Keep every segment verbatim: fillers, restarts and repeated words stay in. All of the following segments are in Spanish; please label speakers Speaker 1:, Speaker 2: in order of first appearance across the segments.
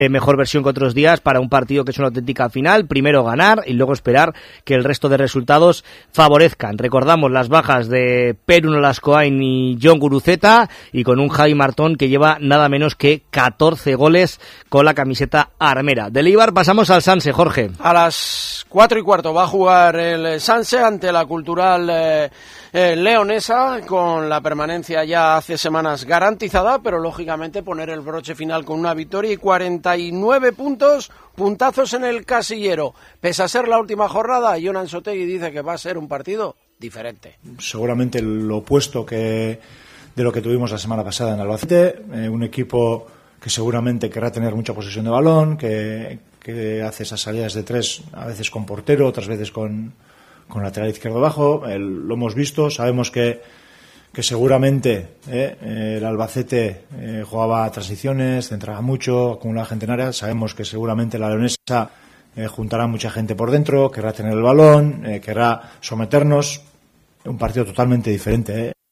Speaker 1: mejor versión que otros días para un partido que es una auténtica final. Primero ganar y luego esperar que el resto de resultados favorezcan. Recordamos las bajas de Perú Nolascoain y John Guruceta, y con un Javi Martón que lleva nada menos que catorce goles con la camiseta armera. Del Eibar pasamos al Sanse, Jorge.
Speaker 2: A las cuatro y cuarto va a jugar el Sanse ante la Cultural eh, eh, leonesa, con la permanencia ya hace semanas garantizada, pero lógicamente poner el broche final con una victoria y cuarenta y nueve puntos, puntazos en el casillero. Pese a ser la última jornada, Jon Ansotegui dice que va a ser un partido diferente.
Speaker 3: Seguramente lo opuesto que de lo que tuvimos la semana pasada en Albacete, eh, un equipo que seguramente querrá tener mucha posesión de balón, que, que hace esas salidas de tres, a veces con portero, otras veces con, con lateral izquierdo bajo. El, lo hemos visto, sabemos que que seguramente eh, el Albacete eh, jugaba transiciones, centraba mucho, acumulaba gente en área. Sabemos que seguramente la leonesa eh, juntará mucha gente por dentro, querrá tener el balón, eh, querrá someternos. Un partido totalmente diferente, ¿eh?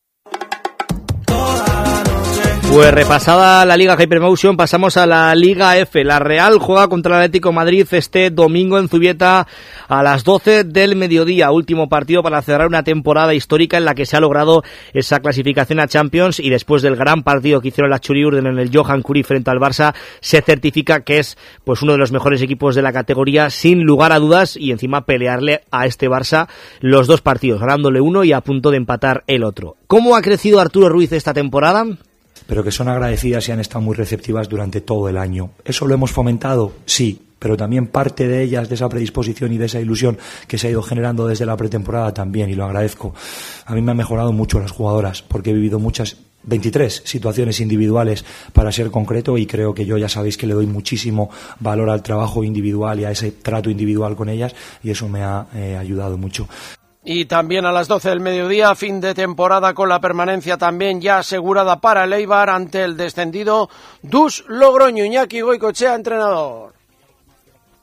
Speaker 1: Pues repasada la Liga Hypermotion, pasamos a la Liga F. La Real juega contra el Atlético de Madrid este domingo en Zubieta a las doce del mediodía. Último partido para cerrar una temporada histórica en la que se ha logrado esa clasificación a Champions, y después del gran partido que hicieron las Churiurden en el Johan Cruyff frente al Barça, se certifica que es pues uno de los mejores equipos de la categoría sin lugar a dudas, y encima pelearle a este Barça los dos partidos, ganándole uno y a punto de empatar el otro. ¿Cómo ha crecido Arturo Ruiz esta temporada?
Speaker 4: Pero que son agradecidas y han estado muy receptivas durante todo el año. ¿Eso lo hemos fomentado? Sí, pero también parte de ellas, de esa predisposición y de esa ilusión que se ha ido generando desde la pretemporada también, y lo agradezco. A mí me han mejorado mucho las jugadoras, porque he vivido muchas, veintitrés situaciones individuales para ser concreto, y creo que yo ya sabéis que le doy muchísimo valor al trabajo individual y a ese trato individual con ellas, y eso me ha eh, ayudado mucho.
Speaker 2: Y también a las doce del mediodía, fin de temporada con la permanencia también ya asegurada para el Eibar ante el descendido Dus Logroño. Iñaki Goicoechea, entrenador.